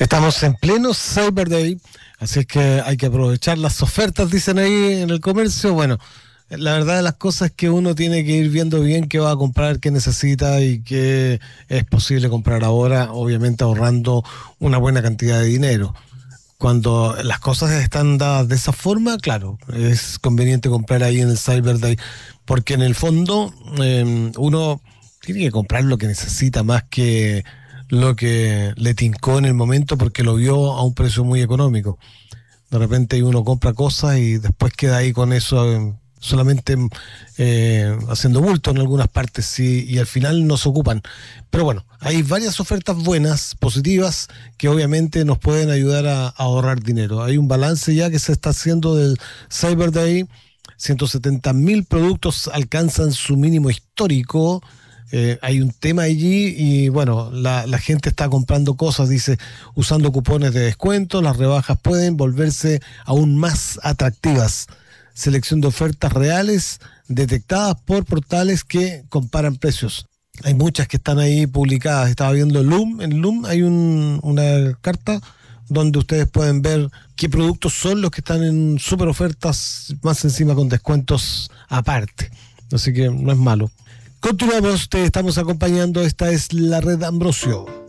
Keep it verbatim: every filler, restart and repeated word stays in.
Estamos en pleno Cyber Day, así es que hay que aprovechar las ofertas, dicen ahí en el comercio. Bueno, la verdad de las cosas es que uno tiene que ir viendo bien qué va a comprar, qué necesita y qué es posible comprar ahora, obviamente ahorrando una buena cantidad de dinero. Cuando las cosas están dadas de esa forma, claro, es conveniente comprar ahí en el Cyber Day, porque en el fondo eh, uno tiene que comprar lo que necesita más que lo que le tincó en el momento porque lo vio a un precio muy económico. De repente uno compra cosas y después queda ahí con eso eh, solamente eh, haciendo bulto en algunas partes sí, y al final no se ocupan. Pero bueno, hay varias ofertas buenas, positivas, que obviamente nos pueden ayudar a, a ahorrar dinero. Hay un balance ya que se está haciendo del Cyber Day. ciento setenta mil productos alcanzan su mínimo histórico. Eh, hay un tema allí y bueno, la, la gente está comprando cosas, dice, usando cupones de descuento. Las rebajas pueden volverse aún más atractivas. Selección de ofertas reales detectadas por portales que comparan precios. Hay muchas que están ahí publicadas. Estaba viendo Loom. En Loom hay un, una carta donde ustedes pueden ver qué productos son los que están en super ofertas, más encima con descuentos aparte. Así que no es malo. Continuamos, te estamos acompañando. Esta es la Red Ambrosio.